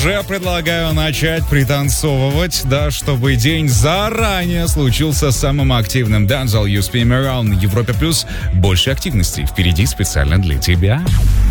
уже предлагаю начать пританцовывать, да, чтобы день заранее случился самым активным. Dancehall You Spin Me Around на Европе Плюс. Больше активности впереди специально для тебя.